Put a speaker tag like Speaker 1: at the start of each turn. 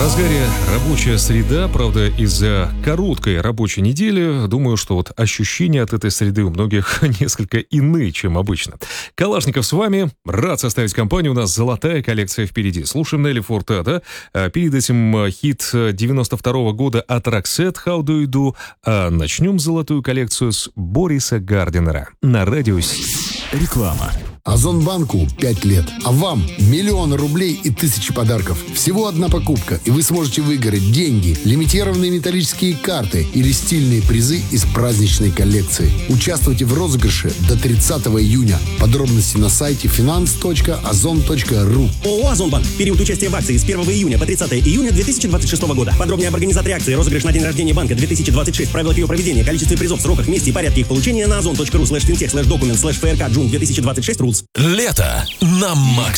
Speaker 1: разгаре рабочая среда, правда, из-за короткой рабочей недели, думаю, что вот ощущения от этой среды у многих несколько иные, чем обычно. Калашников с вами, рад составить компанию, у нас золотая коллекция впереди. Слушаем Нелли Фуртадо, перед этим хит 92-го года от Roxette «How Do You Do», а начнем золотую коллекцию с Бориса Гардинера на Радио Си.
Speaker 2: Реклама.
Speaker 3: Озонбанку 5 лет, а вам миллионы рублей и тысячи подарков. Всего одна покупка, и вы сможете выиграть деньги, лимитированные металлические карты или стильные призы из праздничной коллекции. Участвуйте в розыгрыше до 30 июня. Подробности на сайте finance.ozon.ru.
Speaker 4: ООО «Озонбанк». Период участия в акции с 1 июня по 30 июня 2026 года. Подробнее об организаторе акции, розыгрыш на день рождения банка 2026, правилах ее проведения, количестве призов, сроках, месте и порядке их получения на ozon.ru/fintech/document/frk June 2026 rules.
Speaker 2: Лето на максимум.